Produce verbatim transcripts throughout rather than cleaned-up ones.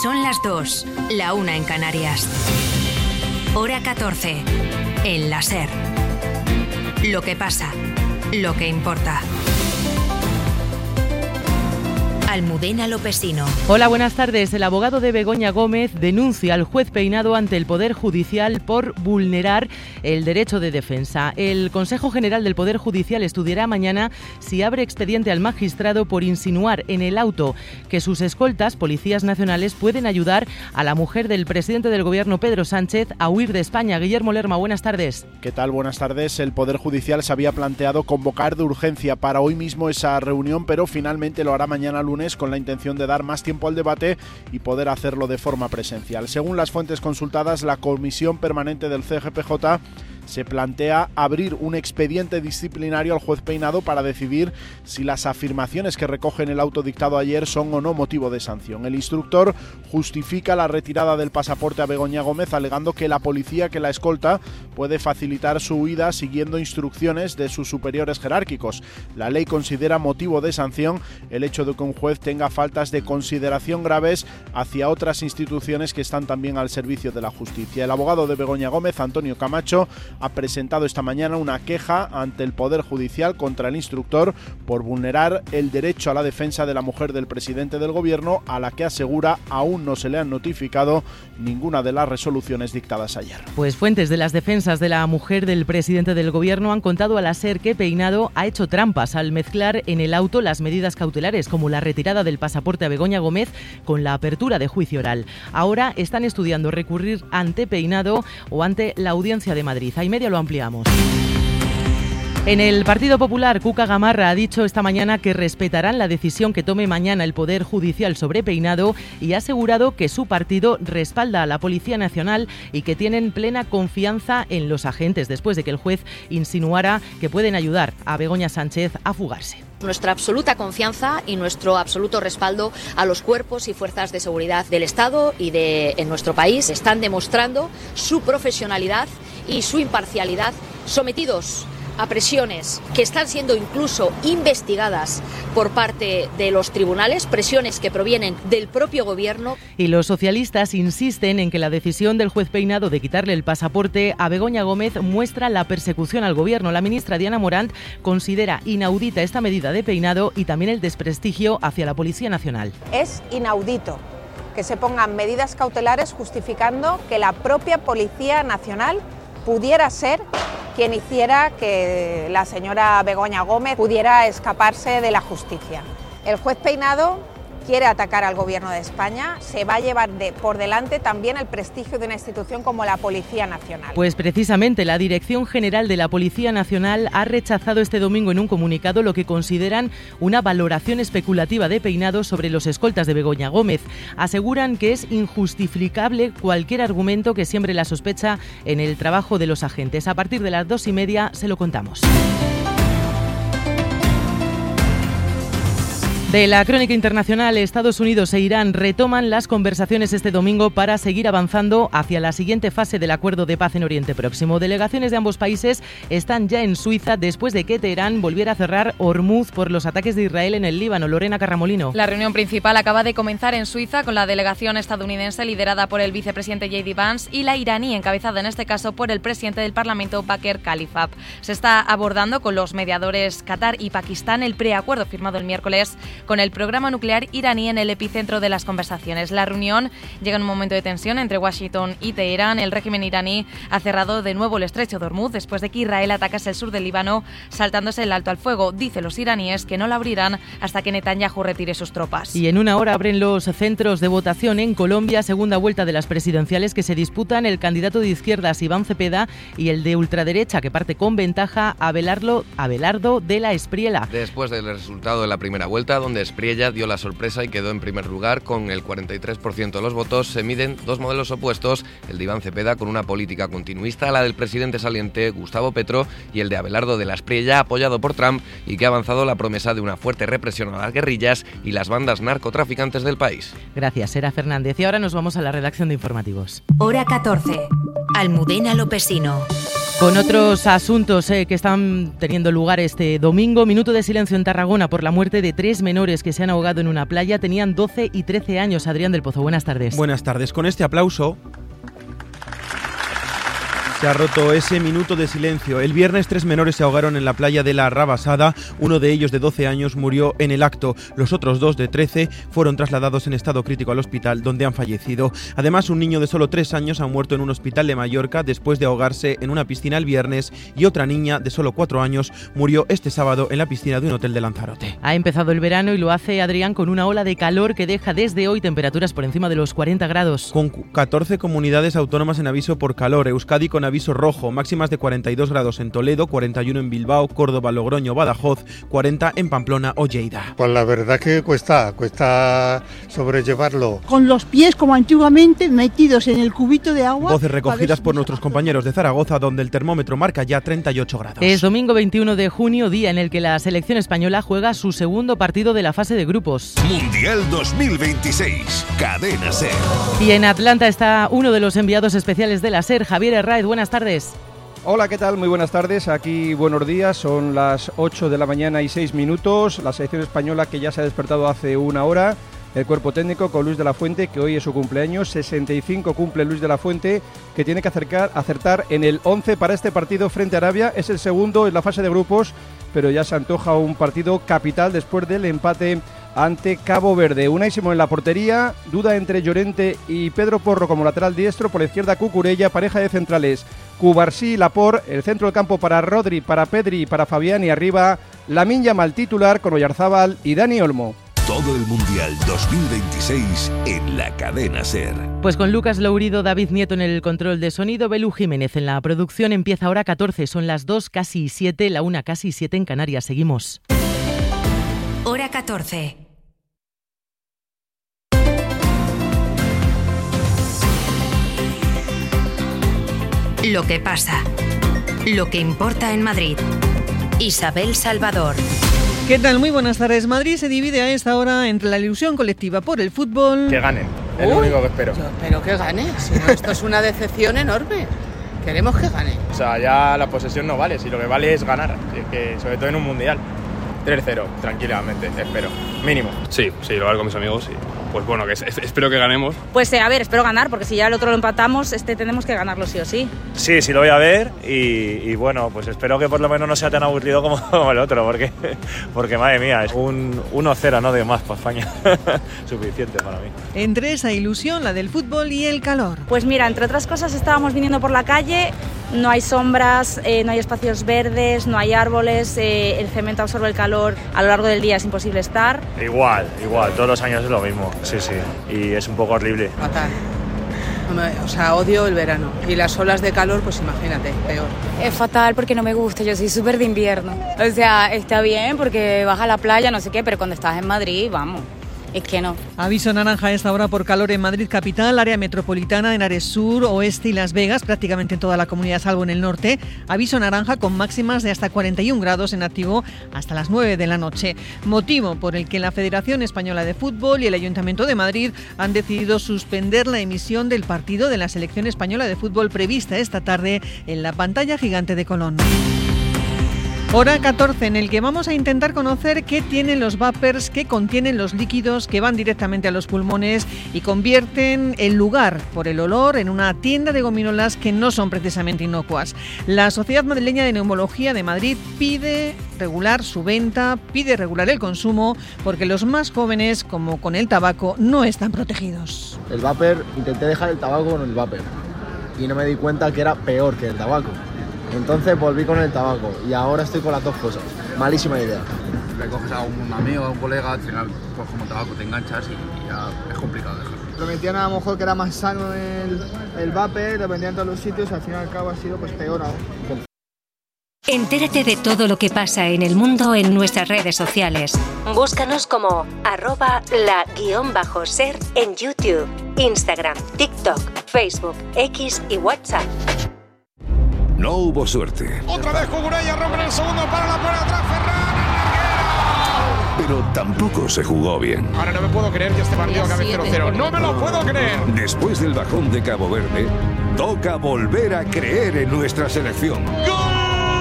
Son las dos, la una en Canarias. Hora catorce, en la SER. Lo que pasa, lo que importa. Almudena Lopesino. Hola, buenas tardes. El abogado de Begoña Gómez denuncia al juez Peinado ante el Poder Judicial por vulnerar el derecho de defensa. El Consejo General del Poder Judicial estudiará mañana si abre expediente al magistrado por insinuar en el auto que sus escoltas, policías nacionales, pueden ayudar a la mujer del presidente del Gobierno, Pedro Sánchez, a huir de España. Guillermo Lerma, buenas tardes. ¿Qué tal? Buenas tardes. El Poder Judicial se había planteado convocar de urgencia para hoy mismo esa reunión, pero finalmente lo hará mañana lunes con la intención de dar más tiempo al debate y poder hacerlo de forma presencial. Según las fuentes consultadas, la Comisión Permanente del C G P J se plantea abrir un expediente disciplinario al juez Peinado para decidir si las afirmaciones que recoge en el auto dictado ayer son o no motivo de sanción. El instructor justifica la retirada del pasaporte a Begoña Gómez alegando que la policía que la escolta puede facilitar su huida siguiendo instrucciones de sus superiores jerárquicos. La ley considera motivo de sanción el hecho de que un juez tenga faltas de consideración graves hacia otras instituciones que están también al servicio de la justicia. El abogado de Begoña Gómez, Antonio Camacho, ha presentado esta mañana una queja ante el Poder Judicial contra el instructor por vulnerar el derecho a la defensa de la mujer del presidente del Gobierno, a la que asegura aún no se le han notificado ninguna de las resoluciones dictadas ayer. Pues fuentes de las defensas de la mujer del presidente del Gobierno han contado a la SER que Peinado ha hecho trampas al mezclar en el auto las medidas cautelares, como la retirada del pasaporte a Begoña Gómez, con la apertura de juicio oral. Ahora están estudiando recurrir ante Peinado o ante la Audiencia de Madrid. Y media lo ampliamos. En el Partido Popular, Cuca Gamarra ha dicho esta mañana que respetarán la decisión que tome mañana el Poder Judicial sobre Peinado y ha asegurado que su partido respalda a la Policía Nacional y que tienen plena confianza en los agentes después de que el juez insinuara que pueden ayudar a Begoña Sánchez a fugarse. Nuestra absoluta confianza y nuestro absoluto respaldo a los cuerpos y fuerzas de seguridad del Estado y de en nuestro país. Están demostrando su profesionalidad y su imparcialidad, sometidos a presiones que están siendo incluso investigadas por parte de los tribunales, presiones que provienen del propio Gobierno. Y los socialistas insisten en que la decisión del juez Peinado de quitarle el pasaporte a Begoña Gómez muestra la persecución al Gobierno. La ministra Diana Morant considera inaudita esta medida de Peinado y también el desprestigio hacia la Policía Nacional. Es inaudito que se pongan medidas cautelares justificando que la propia Policía Nacional pudiera ser quien hiciera que la señora Begoña Gómez pudiera escaparse de la justicia. El juez Peinado quiere atacar al Gobierno de España, se va a llevar de, por delante también el prestigio de una institución como la Policía Nacional. Pues precisamente la Dirección General de la Policía Nacional ha rechazado este domingo en un comunicado lo que consideran una valoración especulativa de Peinado sobre los escoltas de Begoña Gómez. Aseguran que es injustificable cualquier argumento que siembre la sospecha en el trabajo de los agentes. A partir de las dos y media se lo contamos. De la crónica internacional, Estados Unidos e Irán retoman las conversaciones este domingo para seguir avanzando hacia la siguiente fase del acuerdo de paz en Oriente Próximo. Delegaciones de ambos países están ya en Suiza después de que Teherán volviera a cerrar Hormuz por los ataques de Israel en el Líbano. Lorena Carramolino. La reunión principal acaba de comenzar en Suiza con la delegación estadounidense liderada por el vicepresidente J D Vance y la iraní encabezada en este caso por el presidente del Parlamento Baker Khalifab. Se está abordando con los mediadores Qatar y Pakistán el preacuerdo firmado el miércoles con el programa nuclear iraní en el epicentro de las conversaciones. La reunión llega en un momento de tensión entre Washington y Teherán. El régimen iraní ha cerrado de nuevo el estrecho de Hormuz después de que Israel atacase el sur del Líbano, saltándose el alto al fuego. Dicen los iraníes que no lo abrirán hasta que Netanyahu retire sus tropas. Y en una hora abren los centros de votación en Colombia, segunda vuelta de las presidenciales que se disputan el candidato de izquierdas Iván Cepeda y el de ultraderecha que parte con ventaja Abelardo, Abelardo de la Espriella. Después del resultado de la primera vuelta, donde Espriella dio la sorpresa y quedó en primer lugar con el cuarenta y tres por ciento de los votos, se miden dos modelos opuestos, el de Iván Cepeda con una política continuista a la del presidente saliente Gustavo Petro y el de Abelardo de la Espriella apoyado por Trump y que ha avanzado la promesa de una fuerte represión a las guerrillas y las bandas narcotraficantes del país. Gracias, Sera Fernández. Y ahora nos vamos a la redacción de informativos. Hora catorce. Almudena Lopesino. Con otros asuntos eh, que están teniendo lugar este domingo, minuto de silencio en Tarragona por la muerte de tres menores que se han ahogado en una playa. Tenían doce y trece años. Adrián del Pozo, buenas tardes. Buenas tardes. Con este aplauso se ha roto ese minuto de silencio. El viernes tres menores se ahogaron en la playa de la Rabasada. Uno de ellos, de doce años, murió en el acto. Los otros dos, de trece, fueron trasladados en estado crítico al hospital, donde han fallecido. Además, un niño de solo tres años ha muerto en un hospital de Mallorca después de ahogarse en una piscina el viernes, y otra niña de solo cuatro años murió este sábado en la piscina de un hotel de Lanzarote. Ha empezado el verano y lo hace, Adrián, con una ola de calor que deja desde hoy temperaturas por encima de los cuarenta grados. Con catorce comunidades autónomas en aviso por calor, Euskadi con aviso rojo, máximas de cuarenta y dos grados en Toledo, cuarenta y uno en Bilbao, Córdoba, Logroño, Badajoz, cuarenta en Pamplona o Lleida. Pues la verdad que cuesta, cuesta sobrellevarlo. Con los pies como antiguamente metidos en el cubito de agua. Voces recogidas por nuestros compañeros de Zaragoza, donde el termómetro marca ya treinta y ocho grados. Es domingo veintiuno de junio, día en el que la selección española juega su segundo partido de la fase de grupos. Mundial dos mil veintiséis, Cadena SER. Y en Atlanta está uno de los enviados especiales de la SER, Javier Herráez. Buenas tardes. Hola, ¿qué tal? Muy buenas tardes. Aquí buenos días. Son las ocho de la mañana y seis minutos. La selección española que ya se ha despertado hace una hora. El cuerpo técnico con Luis de la Fuente, que hoy es su cumpleaños. sesenta y cinco cumple Luis de la Fuente, que tiene que acercar, acertar en el once para este partido frente a Arabia. Es el segundo en la fase de grupos, pero ya se antoja un partido capital después del empate ante Cabo Verde. Unai Simón en la portería, duda entre Llorente y Pedro Porro como lateral diestro, por la izquierda Cucurella, pareja de centrales Cubarsí y Laporte, el centro del campo para Rodri, para Pedri y para Fabián, y arriba Lamine Yamal titular con Oyarzábal y Dani Olmo. Todo el Mundial dos mil veintiséis en la Cadena SER. Pues con Lucas Lourido, David Nieto en el control de sonido, Belu Jiménez en la producción. Empieza hora catorce, son las dos casi siete, la una casi siete en Canarias. Seguimos. Hora catorce. Lo que pasa, lo que importa en Madrid. Isabel Salvador. ¿Qué tal? Muy buenas tardes. Madrid se divide a esta hora entre la ilusión colectiva por el fútbol... Que ganen, es lo único que espero. Yo espero que gane, si no esto es una decepción enorme. Queremos que gane. O sea, ya la posesión no vale, si lo que vale es ganar, es que, sobre todo en un mundial. tres cero, tranquilamente, espero, mínimo. Sí, sí, lo hago con mis amigos, sí. Pues bueno, que es, espero que ganemos. Pues eh, a ver, espero ganar, porque si ya el otro lo empatamos, este tenemos que ganarlo sí o sí. Sí, sí lo voy a ver y, y bueno, pues espero que por lo menos no sea tan aburrido como, como el otro, porque, porque madre mía, es un uno cero, no de más para España, suficiente para mí. Entre esa ilusión, la del fútbol y el calor. Pues mira, entre otras cosas estábamos viniendo por la calle, no hay sombras, eh, no hay espacios verdes, no hay árboles, eh, el cemento absorbe el calor, a lo largo del día es imposible estar. Igual, igual, todos los años es lo mismo. Sí, sí, y es un poco horrible. Fatal. O sea, odio el verano. Y las olas de calor, pues imagínate, peor. Es fatal porque no me gusta, yo soy súper de invierno. O sea, está bien porque vas a la playa, no sé qué, pero cuando estás en Madrid, vamos, es que no. Aviso naranja a esta hora por calor en Madrid capital, área metropolitana, en áreas sur, oeste y Las Vegas, prácticamente en toda la comunidad salvo en el norte. Aviso naranja con máximas de hasta cuarenta y un grados en activo hasta las nueve de la noche. Motivo por el que la Federación Española de Fútbol y el Ayuntamiento de Madrid han decidido suspender la emisión del partido de la Selección Española de Fútbol prevista esta tarde en la pantalla gigante de Colón. Hora catorce, en el que vamos a intentar conocer qué tienen los vapers que contienen los líquidos que van directamente a los pulmones y convierten el lugar, por el olor, en una tienda de gominolas que no son precisamente inocuas. La Sociedad Madrileña de Neumología de Madrid pide regular su venta, pide regular el consumo, porque los más jóvenes, como con el tabaco, no están protegidos. El vapor, intenté dejar el tabaco con el vapor y no me di cuenta que era peor que el tabaco. Entonces volví con el tabaco y ahora estoy con las dos cosas. Malísima idea. Le coges a un amigo, a un colega, al final pues como tabaco te enganchas y ya es complicado dejarlo. Prometían a lo mejor que era más sano el, el vapor, lo vendían en todos los sitios, al fin y al cabo ha sido pues peor aún. Entérate de todo lo que pasa en el mundo en nuestras redes sociales. Búscanos como arroba la guión bajo ser en YouTube, Instagram, TikTok, Facebook, X y WhatsApp. No hubo suerte. Otra vez Cucurella rompe el segundo para la puerta atrás, Ferran, el larguero. pero tampoco se jugó bien. Ahora no me puedo creer que este partido acabe cero cero. ¡No me lo puedo creer! Después del bajón de Cabo Verde, toca volver a creer en nuestra selección. ¡Gol!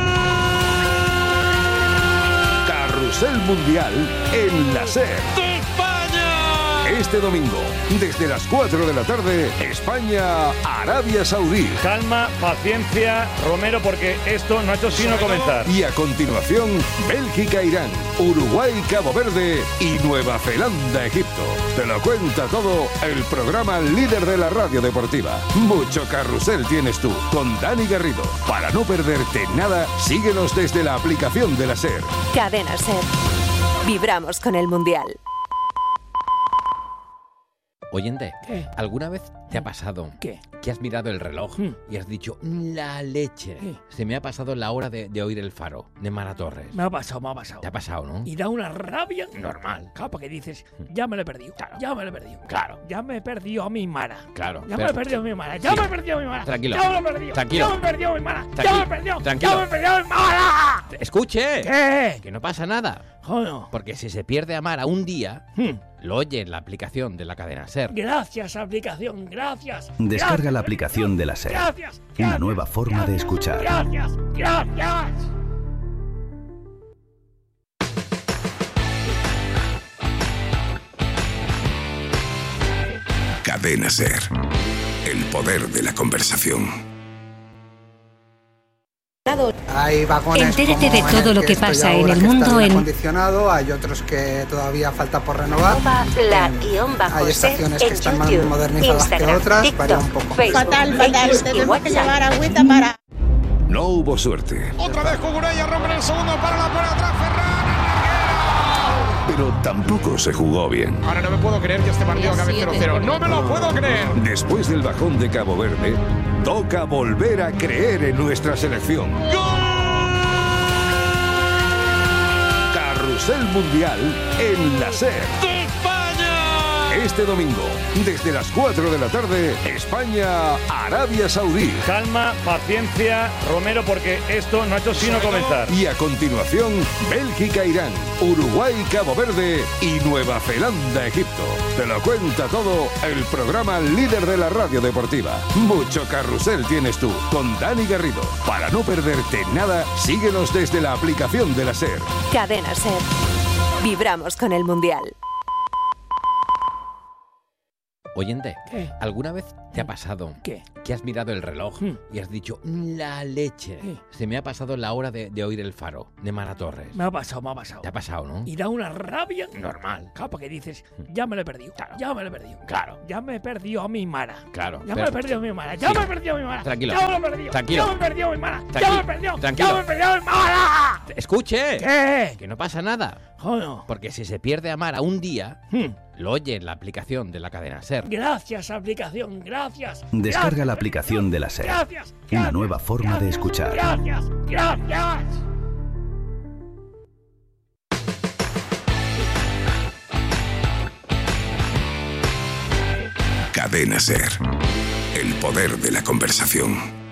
Carrusel Mundial en la SER. ¡De España! Este domingo, desde las cuatro de la tarde, España-Arabia Saudí. Calma, paciencia, Romero, porque esto no ha hecho sino comenzar. Y a continuación, Bélgica-Irán, Uruguay-Cabo Verde y Nueva Zelanda-Egipto. Te lo cuenta todo el programa líder de la radio deportiva. Mucho carrusel tienes tú, con Dani Garrido. Para no perderte nada, síguenos desde la aplicación de la SER. Cadena SER. Vibramos con el Mundial. Oyente, ¿qué? ¿Alguna vez te ha pasado ¿Qué? que has mirado el reloj ¿Mm? y has dicho, la leche? ¿Qué? Se me ha pasado la hora de, de oír el faro de Mara Torres. Me ha pasado, me ha pasado. Te ha pasado, ¿no? Y da una rabia normal. Claro, porque dices, ya me lo he perdido. Claro. Ya me lo he perdido. Claro. Ya me he perdido a mi Mara. Claro. Ya me he perdido a mi Mara. Ya sí. me he perdido a mi Mara. Tranquilo. Ya me lo he perdido. Tranquilo. Ya me he perdido a mi Mara. Tranquilo. Ya me he perdido. Tranquilo. Ya me he perdido a mi Mara. Escuche. ¿Qué? Que no pasa nada. Joder. Porque si se pierde a Mara un día, Hmm. lo oye en la aplicación de la cadena SER. Gracias, aplicación. Gracias. Descarga gracias, la aplicación de la SER. Gracias. Una gracias, nueva forma gracias, de escuchar. Gracias. Gracias. Cadena SER. El poder de la conversación. Hay vagones Entérate de como todo en lo el que estoy pasa ahora, en el que mundo está bien en- acondicionado, hay otros que todavía falta por renovar. La Eh, guión bajo hay ser estaciones en que están más YouTube, modernizadas que Instagram, otras, TikTok, varía un poco. Facebook, Fatal, fatal. X Tenemos y que llevar agüita para... No hubo suerte, Otra vez Cucurella rompe en el segundo para la buena atrás Ferran. pero tampoco se jugó bien. Ahora no me puedo creer que este partido acabe cero cero. ¡No me lo puedo creer! Después del bajón de Cabo Verde, toca volver a creer en nuestra selección. ¡Gol! Carrusel Mundial en la SER. ¡De España! Este domingo, desde las cuatro de la tarde, España-Arabia Saudí. Calma, paciencia, Romero, porque esto no ha hecho sino comenzar. Y a continuación, Bélgica-Irán, Uruguay-Cabo Verde y Nueva Zelanda-Egipto. Te lo cuenta todo el programa líder de la radio deportiva. Mucho carrusel tienes tú, con Dani Garrido. Para no perderte nada, síguenos desde la aplicación de la SER. Cadena SER. Vibramos con el Mundial. Oyente, ¿Qué? ¿alguna vez te ha pasado ¿Qué? que has mirado el reloj Hmm. y has dicho, la leche? ¿Qué? Se me ha pasado la hora de, de oír el faro de Mara Torres. Me ha pasado, me ha pasado. Te ha pasado, ¿no? Y da una rabia Normal. Claro, porque dices, ya me lo he perdido. Ya me lo he perdido. Claro. Ya me he perdido a mi Mara. Claro. Ya me pero- lo he perdido a mi Mara. Ya Sí. me he perdido a mi Mara. Tranquilo. Ya me lo he perdido. Tranquilo. Ya me he perdido a mi Mara. Ya Tranqui- me he perdido. tranquilo. Ya me he perdido a mi Mara. Escuche. ¿Qué? Que no pasa nada. Joder. Porque si se pierde a Mara un día, Hmm. lo oye en la aplicación de la cadena SER. Gracias, aplicación. Gracias. Descarga Gracias. la aplicación de la SER. Gracias. Una gracias, nueva forma de escuchar. Gracias. Gracias. Cadena SER. El poder de la conversación.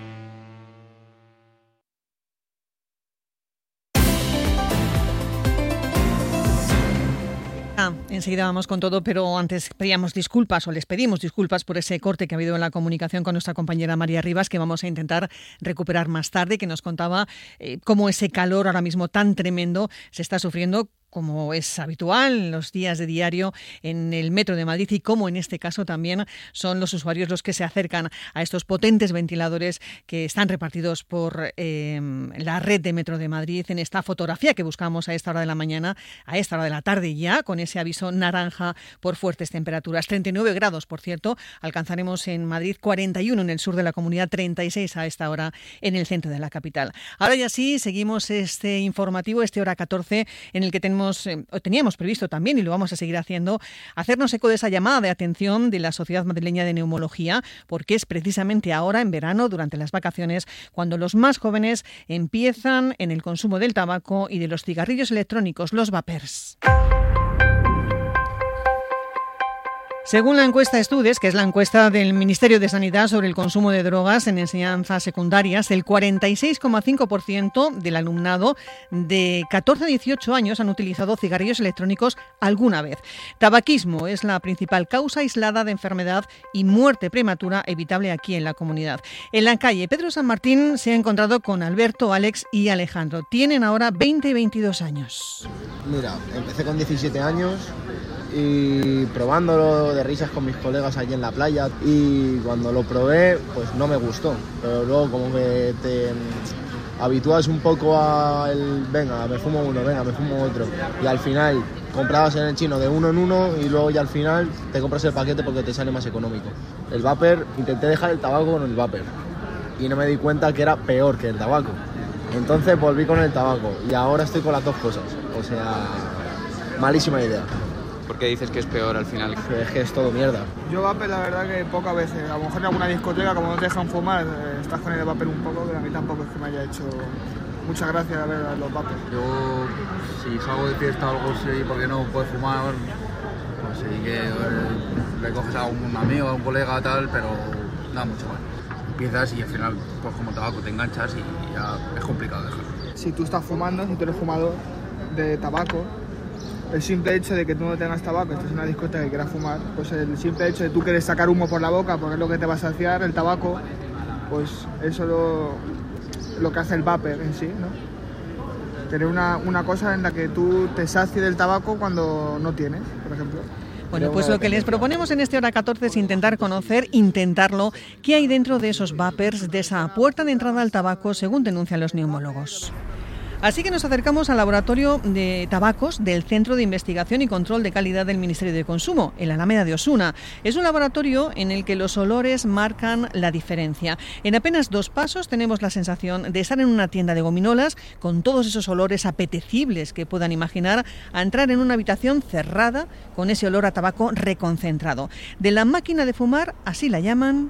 Ah, enseguida vamos con todo, pero antes pedíamos disculpas o les pedimos disculpas por ese corte que ha habido en la comunicación con nuestra compañera María Rivas, que vamos a intentar recuperar más tarde, que nos contaba eh, cómo ese calor ahora mismo tan tremendo se está sufriendo, como es habitual en los días de diario en el Metro de Madrid, y cómo en este caso también son los usuarios los que se acercan a estos potentes ventiladores que están repartidos por eh, la red de Metro de Madrid, en esta fotografía que buscamos a esta hora de la mañana, a esta hora de la tarde ya, con ese aviso naranja por fuertes temperaturas. treinta y nueve grados, por cierto, alcanzaremos en Madrid, cuarenta y uno en el sur de la comunidad, treinta y seis a esta hora en el centro de la capital. Ahora ya sí, seguimos este informativo, este hora catorce, en el que tenemos eh, teníamos previsto también, y lo vamos a seguir haciendo, hacernos eco de esa llamada de atención de la Sociedad Madrileña de Neumología, porque es precisamente ahora, en verano, durante las vacaciones, cuando los más jóvenes empiezan en el consumo del tabaco y de los cigarrillos electrónicos, los vapers. Según la encuesta Estudes, que es la encuesta del Ministerio de Sanidad sobre el consumo de drogas en enseñanzas secundarias, el cuarenta y seis coma cinco por ciento del alumnado de catorce a dieciocho años han utilizado cigarrillos electrónicos alguna vez. Tabaquismo es la principal causa aislada de enfermedad y muerte prematura evitable aquí en la comunidad. En la calle Pedro San Martín se ha encontrado con Alberto, Alex y Alejandro. Tienen ahora veinte y veintidós años. Mira, empecé con diecisiete años y probándolo de risas con mis colegas allí en la playa, y cuando lo probé pues no me gustó, pero luego como que te habitúas un poco al venga, me fumo uno, venga, me fumo otro, y al final comprabas en el chino de uno en uno y luego ya al final te compras el paquete porque te sale más económico. El vapor, intenté dejar el tabaco con el vapor y no me di cuenta que era peor que el tabaco, entonces volví con el tabaco y ahora estoy con las dos cosas, o sea, malísima idea. ¿Por qué dices que es peor al final? Es que es todo mierda. Yo vapor la verdad que pocas veces, a lo mejor en alguna discoteca como no te dejan fumar, eh, estás con el vapor un poco, pero a mí tampoco es que me haya hecho mucha gracia ver a los vapors. Yo, si salgo de fiesta o algo así porque no puedes fumar, pues sí que eh, le coges a un amigo, a un colega tal, pero nada mucho más. Empiezas y al final, pues como tabaco, te enganchas y ya es complicado dejarlo. Si tú estás fumando, si tú eres fumador de tabaco, el simple hecho de que tú no tengas tabaco, estás en una discoteca y quieras fumar, pues el simple hecho de tú querer sacar humo por la boca porque es lo que te va a saciar, el tabaco, pues eso es lo, lo que hace el vapor en sí, ¿no? Tener una, una cosa en la que tú te sacies del tabaco cuando no tienes, por ejemplo. Bueno, pues lo que les proponemos en este Hora catorce es intentar conocer, intentarlo, qué hay dentro de esos vapers, de esa puerta de entrada al tabaco, según denuncian los neumólogos. Así que nos acercamos al laboratorio de tabacos del Centro de Investigación y Control de Calidad del Ministerio de Consumo, en la Alameda de Osuna. Es un laboratorio en el que los olores marcan la diferencia. En apenas dos pasos tenemos la sensación de estar en una tienda de gominolas con todos esos olores apetecibles que puedan imaginar, a entrar en una habitación cerrada con ese olor a tabaco reconcentrado. De la máquina de fumar, así la llaman.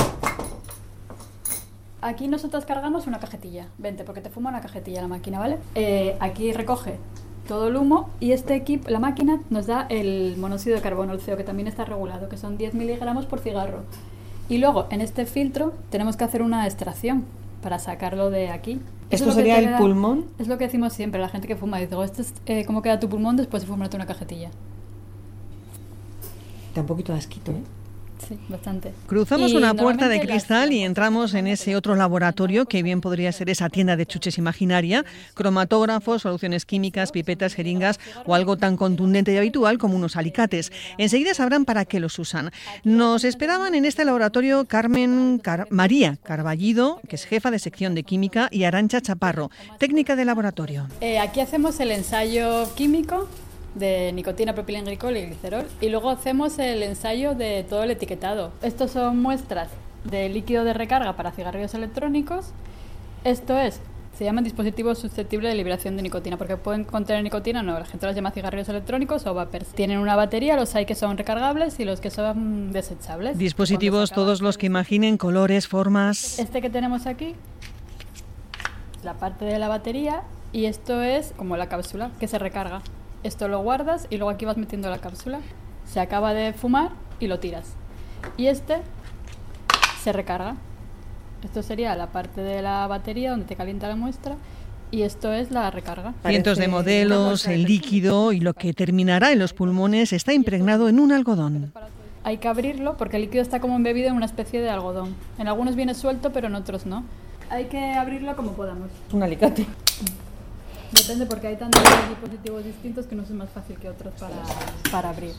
Aquí nosotros cargamos una cajetilla, vente, porque te fuma una cajetilla la máquina, ¿vale? Eh, aquí recoge todo el humo y este equipo, la máquina, nos da el monóxido de carbono, el C O, que también está regulado, que son diez miligramos por cigarro. Y luego, en este filtro, tenemos que hacer una extracción para sacarlo de aquí. ¿Esto sería el pulmón? Es lo que decimos siempre, la gente que fuma, dice, esto es eh, cómo queda tu pulmón después de fumarte una cajetilla. Da un poquito de asquito, ¿eh? Sí, bastante. Cruzamos y una puerta de cristal y entramos en ese otro laboratorio que bien podría ser esa tienda de chuches imaginaria, cromatógrafos, soluciones químicas, pipetas, jeringas o algo tan contundente y habitual como unos alicates. Enseguida sabrán para qué los usan. Nos esperaban en este laboratorio Carmen Car- María Carballido, que es jefa de sección de química, y Arantxa Chaparro, técnica de laboratorio. Eh, aquí hacemos el ensayo químico de nicotina, propilenglicol y glicerol, y luego hacemos el ensayo de todo el etiquetado. Estos son muestras de líquido de recarga para cigarrillos electrónicos. Esto es, se llaman dispositivos susceptibles de liberación de nicotina, porque pueden contener nicotina, no, la gente los llama cigarrillos electrónicos o vapers. Tienen una batería, los hay que son recargables y los que son desechables. Dispositivos todos los que imaginen, colores, formas. Este que tenemos aquí, la parte de la batería, y esto es como la cápsula que se recarga. Esto lo guardas y luego aquí vas metiendo la cápsula. Se acaba de fumar y lo tiras. Y este se recarga. Esto sería la parte de la batería donde te calienta la muestra y esto es la recarga. Cientos de modelos, el líquido y lo que terminará en los pulmones está impregnado en un algodón. Hay que abrirlo porque el líquido está como embebido en una especie de algodón. En algunos viene suelto pero en otros no. Hay que abrirlo como podamos. Un alicate. Depende porque hay tantos dispositivos distintos que no es más fácil que otros para, para abrir.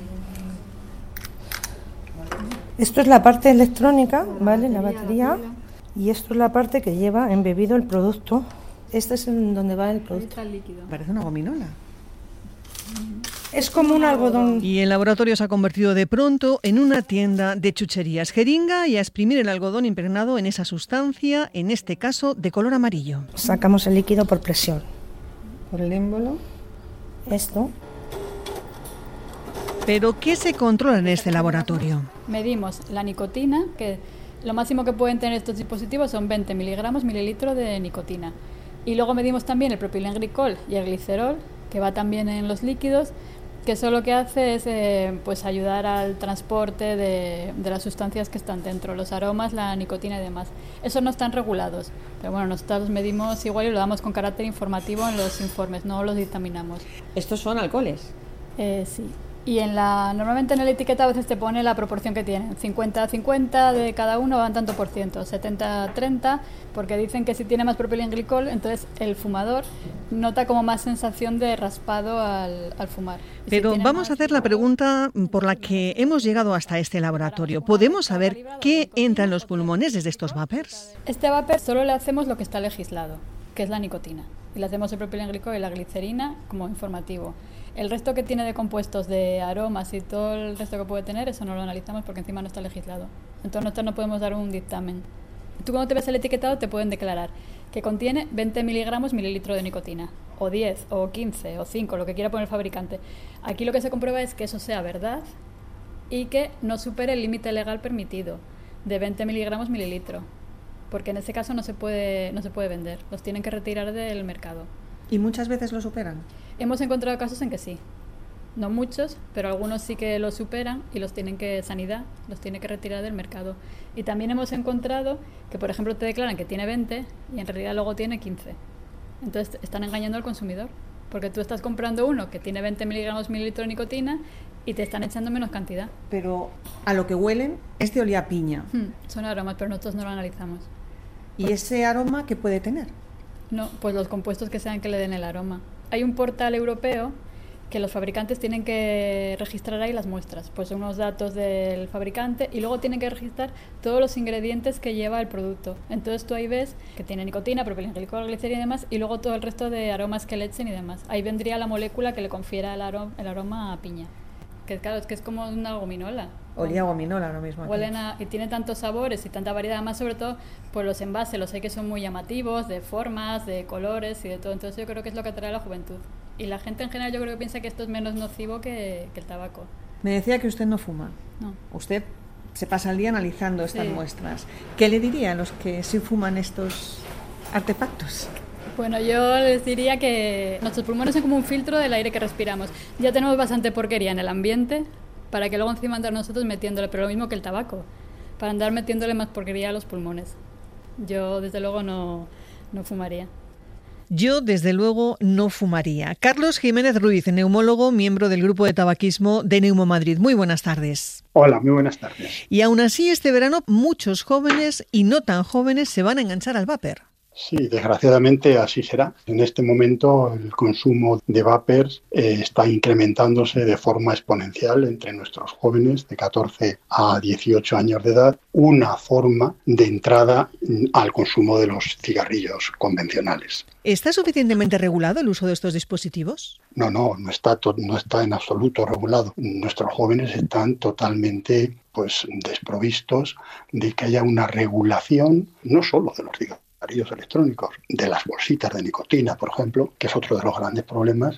Esto es la parte electrónica, ¿vale? La batería. Y esto es la parte que lleva embebido el producto. Este es en donde va el producto. Parece una gominola. Es como un algodón. Y el laboratorio se ha convertido de pronto en una tienda de chucherías. Jeringa y a exprimir el algodón impregnado en esa sustancia, en este caso de color amarillo. Sacamos el líquido por presión. Por el émbolo. Esto. ¿Pero qué se controla en este laboratorio? Medimos la nicotina, que lo máximo que pueden tener estos dispositivos son veinte miligramos mililitro de nicotina. Y luego medimos también el propilenglicol y el glicerol, que va también en los líquidos. que eso lo que hace es eh, pues ayudar al transporte de, de las sustancias que están dentro, los aromas, la nicotina y demás. Esos no están regulados, pero bueno, nosotros los medimos igual y lo damos con carácter informativo en los informes, no los dictaminamos. ¿Estos son alcoholes? Eh, sí. Y en la, normalmente en el etiqueta a veces te pone la proporción que tienen, cincuenta a cincuenta de cada uno van tanto por ciento, setenta a treinta, porque dicen que si tiene más propilenglicol, entonces el fumador nota como más sensación de raspado al, al fumar. Y Pero si vamos más... a hacer la pregunta por la que hemos llegado hasta este laboratorio. ¿Podemos saber qué entra en los pulmones desde estos vapers? Este vapor solo le hacemos lo que está legislado, que es la nicotina. Y le hacemos el propilenglicol y la glicerina como informativo. El resto que tiene de compuestos, de aromas y todo el resto que puede tener, eso no lo analizamos porque encima no está legislado. Entonces nosotros no podemos dar un dictamen. Tú cuando te ves el etiquetado te pueden declarar que contiene veinte miligramos mililitro de nicotina, o diez, o quince, o cinco, lo que quiera poner el fabricante. Aquí lo que se comprueba es que eso sea verdad y que no supere el límite legal permitido de veinte miligramos mililitro, porque en ese caso no se puede, no se puede vender, los tienen que retirar del mercado. ¿Y muchas veces lo superan? Hemos encontrado casos en que sí, no muchos, pero algunos sí que lo superan y los tienen que, sanidad, los tiene que retirar del mercado. Y también hemos encontrado que, por ejemplo, te declaran que tiene veinte y en realidad luego tiene quince. Entonces están engañando al consumidor, porque tú estás comprando uno que tiene veinte miligramos mililitro de nicotina y te están echando menos cantidad. Pero a lo que huelen, este olía a piña. Hmm, son aromas, pero nosotros no lo analizamos. ¿Y ese aroma qué puede tener? No, pues los compuestos que sean que le den el aroma. Hay un portal europeo que los fabricantes tienen que registrar ahí las muestras, pues unos datos del fabricante y luego tienen que registrar todos los ingredientes que lleva el producto. Entonces tú ahí ves que tiene nicotina, propilenglicol, glicerina y demás, y luego todo el resto de aromas que le echen y demás. Ahí vendría la molécula que le confiera el aroma, el aroma a piña. Que claro, es que es como una gominola. Olía a gominola lo mismo. Huelen a, y tiene tantos sabores y tanta variedad, más sobre todo pues los envases, los hay que son muy llamativos, de formas, de colores y de todo. Entonces yo creo que es lo que atrae a la juventud. Y la gente en general yo creo que piensa que esto es menos nocivo que, que el tabaco. Me decía que usted no fuma. No. Usted se pasa el día analizando estas Sí. muestras. ¿Qué le diría a los que sí fuman estos artefactos? Bueno, yo les diría que nuestros pulmones son como un filtro del aire que respiramos. Ya tenemos bastante porquería en el ambiente para que luego encima andar nosotros metiéndole, pero lo mismo que el tabaco, para andar metiéndole más porquería a los pulmones. Yo desde luego no, no fumaría. Yo, desde luego, no fumaría. Carlos Jiménez Ruiz, neumólogo, miembro del grupo de tabaquismo de Neumo Madrid. Muy buenas tardes. Hola, muy buenas tardes. Y aún así, este verano, muchos jóvenes y no tan jóvenes se van a enganchar al vapor. Sí, desgraciadamente así será. En este momento el consumo de vapers eh, está incrementándose de forma exponencial entre nuestros jóvenes de catorce a dieciocho años de edad, una forma de entrada al consumo de los cigarrillos convencionales. ¿Está suficientemente regulado el uso de estos dispositivos? No, no, no está, to- no está en absoluto regulado. Nuestros jóvenes están totalmente pues, desprovistos de que haya una regulación, no solo de los cigarrillos, cigarrillos electrónicos, de las bolsitas de nicotina, por ejemplo, que es otro de los grandes problemas,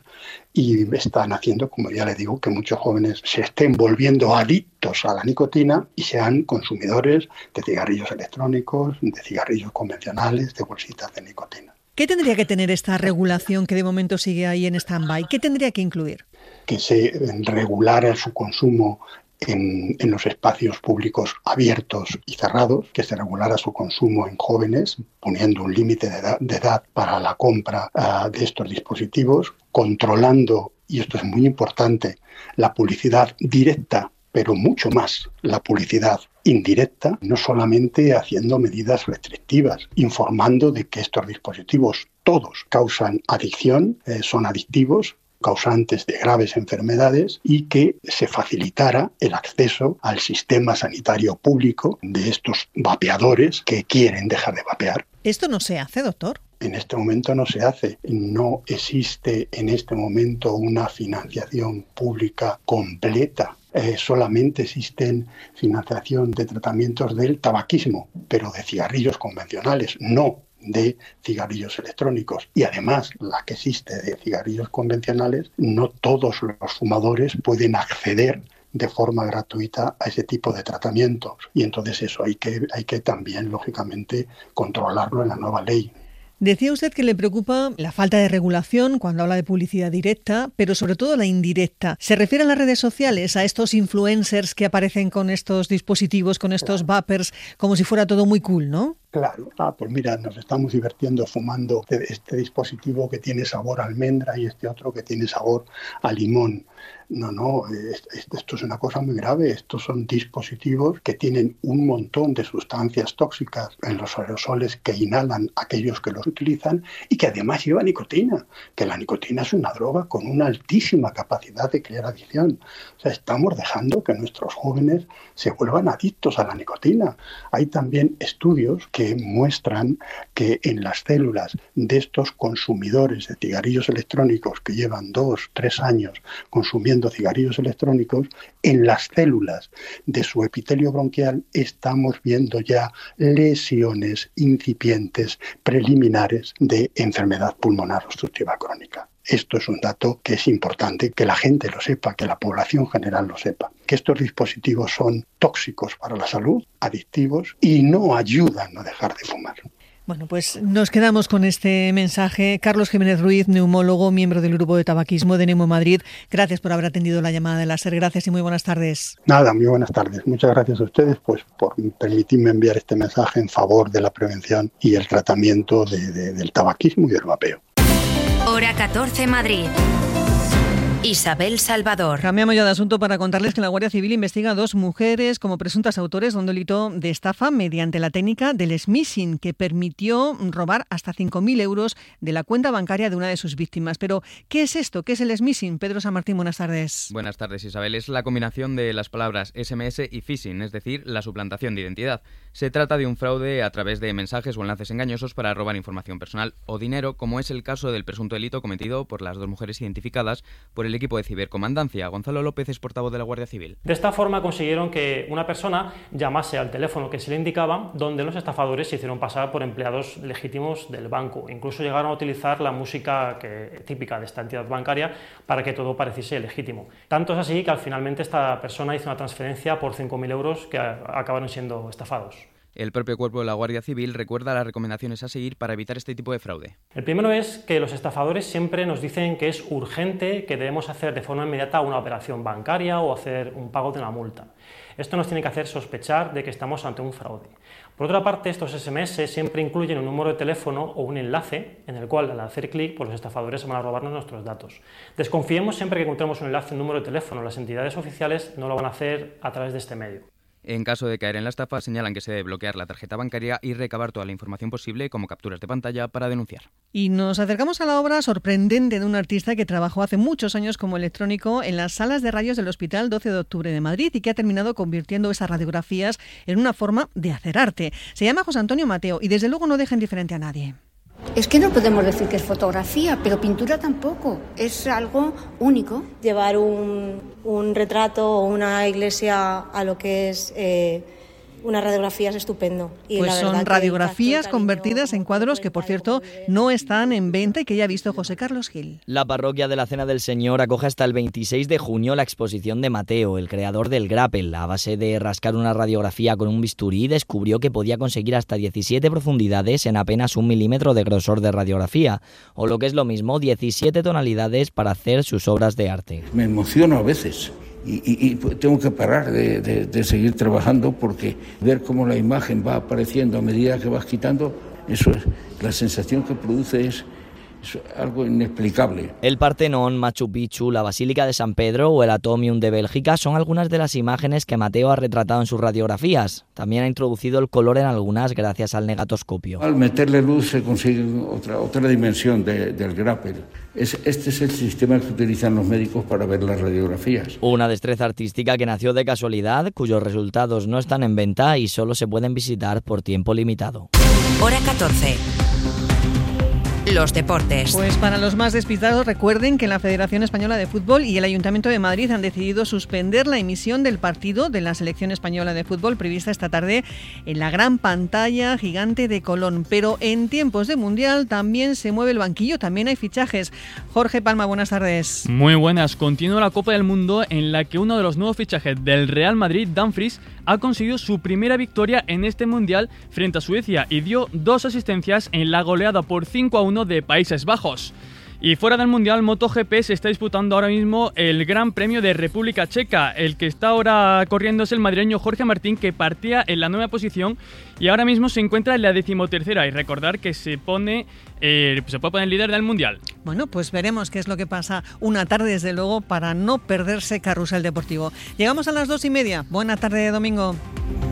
y están haciendo, como ya le digo, que muchos jóvenes se estén volviendo adictos a la nicotina y sean consumidores de cigarrillos electrónicos, de cigarrillos convencionales, de bolsitas de nicotina. ¿Qué tendría que tener esta regulación que de momento sigue ahí en stand-by? ¿Qué tendría que incluir? Que se regulara su consumo En, en los espacios públicos abiertos y cerrados, que se regulara su consumo en jóvenes, poniendo un límite de edad, de edad para la compra uh, de estos dispositivos, controlando, y esto es muy importante, la publicidad directa, pero mucho más la publicidad indirecta, no solamente haciendo medidas restrictivas, informando de que estos dispositivos todos causan adicción, eh, son adictivos, causantes de graves enfermedades, y que se facilitara el acceso al sistema sanitario público de estos vapeadores que quieren dejar de vapear. ¿Esto no se hace, doctor? En este momento no se hace. No existe en este momento una financiación pública completa. Eh, solamente existen financiación de tratamientos del tabaquismo, pero de cigarrillos convencionales, no de cigarrillos electrónicos. Y además, la que existe de cigarrillos convencionales, no todos los fumadores pueden acceder de forma gratuita a ese tipo de tratamientos. Y entonces eso hay que, hay que también, lógicamente, controlarlo en la nueva ley. Decía usted que le preocupa la falta de regulación cuando habla de publicidad directa, pero sobre todo la indirecta. ¿Se refiere a las redes sociales, a estos influencers que aparecen con estos dispositivos, con estos vapers, como si fuera todo muy cool, ¿no? Claro. Ah, pues mira, nos estamos divirtiendo fumando este, este dispositivo que tiene sabor a almendra y este otro que tiene sabor a limón. No, no, esto es una cosa muy grave. Estos son dispositivos que tienen un montón de sustancias tóxicas en los aerosoles que inhalan aquellos que los utilizan y que además lleva nicotina, que la nicotina es una droga con una altísima capacidad de crear adicción. O sea, estamos dejando que nuestros jóvenes se vuelvan adictos a la nicotina. Hay también estudios que muestran que en las células de estos consumidores de cigarrillos electrónicos que llevan dos, tres años consumiendo cigarrillos electrónicos, en las células de su epitelio bronquial estamos viendo ya lesiones incipientes preliminares de enfermedad pulmonar obstructiva crónica. Esto es un dato que es importante que la gente lo sepa, que la población general lo sepa, que estos dispositivos son tóxicos para la salud, adictivos y no ayudan a dejar de fumar. Bueno, pues nos quedamos con este mensaje. Carlos Jiménez Ruiz, neumólogo, miembro del Grupo de Tabaquismo de Nemo Madrid. Gracias por haber atendido la llamada de la SER. Gracias y muy buenas tardes. Nada, muy buenas tardes. Muchas gracias a ustedes pues, por permitirme enviar este mensaje en favor de la prevención y el tratamiento de, de, del tabaquismo y del vapeo. Hora catorce, Madrid. Isabel Salvador. Cambiamos ya de asunto para contarles que la Guardia Civil investiga a dos mujeres como presuntas autores de un delito de estafa mediante la técnica del smishing, que permitió robar hasta cinco mil euros de la cuenta bancaria de una de sus víctimas. Pero, ¿qué es esto? ¿Qué es el smishing? Pedro San Martín, buenas tardes. Buenas tardes, Isabel. Es la combinación de las palabras S M S y phishing, es decir, la suplantación de identidad. Se trata de un fraude a través de mensajes o enlaces engañosos para robar información personal o dinero, como es el caso del presunto delito cometido por las dos mujeres identificadas por el equipo de cibercomandancia. Gonzalo López es portavoz de la Guardia Civil. De esta forma consiguieron que una persona llamase al teléfono que se le indicaba, donde los estafadores se hicieron pasar por empleados legítimos del banco. Incluso llegaron a utilizar la música que, típica de esta entidad bancaria para que todo pareciese legítimo. Tanto es así que al finalmente esta persona hizo una transferencia por cinco mil euros que a, acabaron siendo estafados. El propio cuerpo de la Guardia Civil recuerda las recomendaciones a seguir para evitar este tipo de fraude. El primero es que los estafadores siempre nos dicen que es urgente, que debemos hacer de forma inmediata una operación bancaria o hacer un pago de una multa. Esto nos tiene que hacer sospechar de que estamos ante un fraude. Por otra parte, estos S M S siempre incluyen un número de teléfono o un enlace en el cual, al hacer clic, pues los estafadores van a robarnos nuestros datos. Desconfiemos siempre que encontremos un enlace, un número de teléfono. Las entidades oficiales no lo van a hacer a través de este medio. En caso de caer en la estafa, señalan que se debe bloquear la tarjeta bancaria y recabar toda la información posible, como capturas de pantalla, para denunciar. Y nos acercamos a la obra sorprendente de un artista que trabajó hace muchos años como electrónico en las salas de rayos del Hospital doce de octubre de Madrid y que ha terminado convirtiendo esas radiografías en una forma de hacer arte. Se llama José Antonio Mateo y desde luego no deja indiferente a nadie. Es que no podemos decir que es fotografía, pero pintura tampoco. Es algo único. Llevar un, un retrato o una iglesia a lo que es eh, una radiografía es estupendo. Y pues la son radiografías convertidas en cuadros que, por cierto, no están en venta y que ya ha visto José Carlos Gil. La parroquia de la Cena del Señor acoge hasta el veintiséis de junio la exposición de Mateo, el creador del grapple. A base de rascar una radiografía con un bisturí, descubrió que podía conseguir hasta diecisiete profundidades en apenas un milímetro de grosor de radiografía, o lo que es lo mismo, diecisiete tonalidades para hacer sus obras de arte. Me emociono a veces. Y, y, y tengo que parar de, de, de seguir trabajando porque ver cómo la imagen va apareciendo a medida que vas quitando, eso es, la sensación que produce es, es algo inexplicable. El Partenón, Machu Picchu, la Basílica de San Pedro o el Atomium de Bélgica son algunas de las imágenes que Mateo ha retratado en sus radiografías. También ha introducido el color en algunas gracias al negatoscopio. Al meterle luz se consigue otra, otra dimensión de, del grapple. Es, este es el sistema que utilizan los médicos para ver las radiografías. Una destreza artística que nació de casualidad, cuyos resultados no están en venta y solo se pueden visitar por tiempo limitado. Hora catorce. Los deportes. Pues para los más despistados, recuerden que la Federación Española de Fútbol y el Ayuntamiento de Madrid han decidido suspender la emisión del partido de la Selección Española de Fútbol prevista esta tarde en la gran pantalla gigante de Colón. Pero en tiempos de Mundial también se mueve el banquillo, también hay fichajes. Jorge Palma, buenas tardes. Muy buenas. Continúa la Copa del Mundo en la que uno de los nuevos fichajes del Real Madrid, Dumfries, ha conseguido su primera victoria en este mundial frente a Suecia y dio dos asistencias en la goleada por cinco a uno de Países Bajos. Y fuera del Mundial, MotoGP se está disputando ahora mismo el Gran Premio de República Checa. El que está ahora corriendo es el madrileño Jorge Martín, que partía en la nueva posición y ahora mismo se encuentra en la decimotercera. Y recordar que se pone eh, se puede poner líder del Mundial. Bueno, pues veremos qué es lo que pasa una tarde, desde luego, para no perderse Carrusel Deportivo. Llegamos a las dos y media. Buena tarde de domingo.